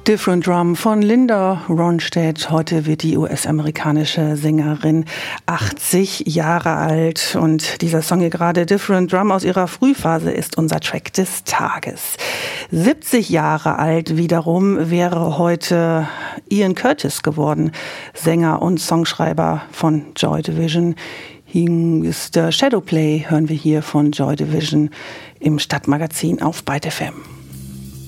Different Drum von Linda Ronstadt. Heute wird die US-amerikanische Sängerin 80 Jahre alt. Und dieser Song hier gerade, Different Drum, aus ihrer Frühphase, ist unser Track des Tages. 70 Jahre alt wiederum wäre heute Ian Curtis geworden, Sänger und Songschreiber von Joy Division. Hier ist Shadowplay, hören wir hier von Joy Division im Stadtmagazin auf Byte FM.